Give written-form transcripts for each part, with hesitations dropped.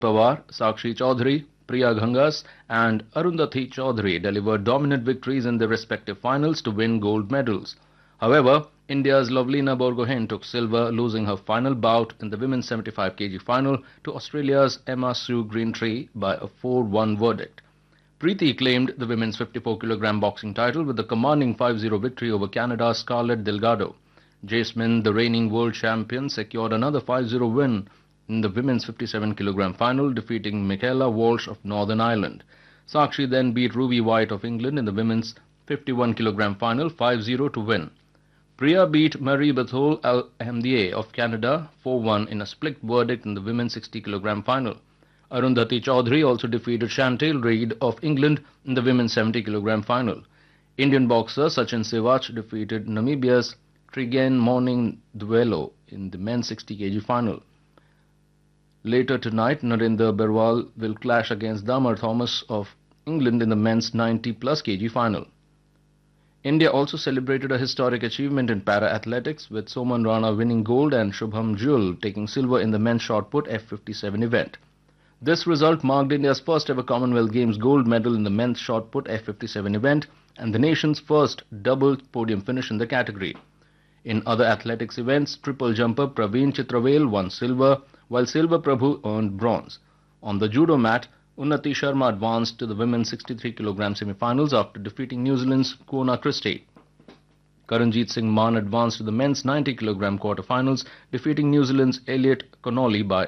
Pawar, Sakshi Chaudhary, Priya Ghangas, and Arundhati Chaudhary delivered dominant victories in their respective finals to win gold medals. However, India's Lovelina Borgohain took silver, losing her final bout in the women's 75 kg final to Australia's Emma Sue Greentree by a 4-1 verdict. Preeti claimed the women's 54 kg boxing title with a commanding 5-0 victory over Canada's Scarlett Delgado. Jasmine, the reigning world champion, secured another 5-0 win in the women's 57 kg final, defeating Michaela Walsh of Northern Ireland. Sakshi then beat Ruby White of England in the women's 51 kg final 5-0 to win. Priya beat Marie Bethol Al-Hamdieh of Canada 4-1 in a split verdict in the women's 60 kg final. Arundhati Chaudhary also defeated Chantal Reid of England in the women's 70 kg final. Indian boxer Sachin Sewach defeated Namibia's Trigen Morning Duelo in the men's 60 kg final. Later tonight, Narendra Barwal will clash against Damar Thomas of England in the men's 90+ kg final. India also celebrated a historic achievement in para-athletics, with Soman Rana winning gold and Shubham Jewel taking silver in the men's shot put F57 event. This result marked India's first ever Commonwealth Games gold medal in the men's shot put F57 event and the nation's first double podium finish in the category. In other athletics events, triple jumper Praveen Chitravel won silver, while Silva Prabhu earned bronze. On the judo mat, Unnati Sharma advanced to the women's 63 kg semi-finals after defeating New Zealand's Quona Christie. Karanjit Singh Mann advanced to the men's 90 kg quarter-finals, defeating New Zealand's Elliot Connolly by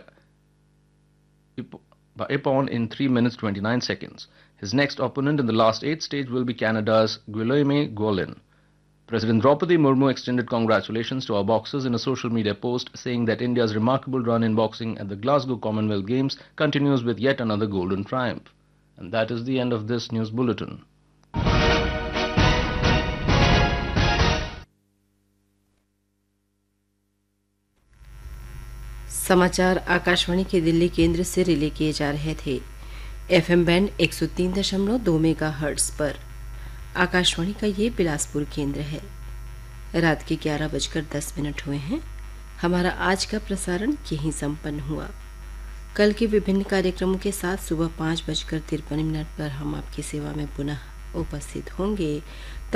Ippon in 3 minutes 29 seconds. His next opponent in the last 8 stage will be Canada's Guillaume Golin. President Draupadi Murmu extended congratulations to our boxers in a social media post, saying that India's remarkable run in boxing at the Glasgow Commonwealth Games continues with yet another golden triumph. And that is the end of this news bulletin. समाचार आकाशवाणी के दिल्ली केंद्र से relay किए जा रहे थे। FM band 103.2 megahertz पर। आकाशवाणी का ये बिलासपुर केंद्र है। रात के 11:10 हुए हैं। हमारा आज का प्रसारण यहीं संपन्न हुआ। कल के विभिन्न कार्यक्रमों के साथ सुबह 5:53 पर हम आपकी सेवा में पुनः उपस्थित होंगे।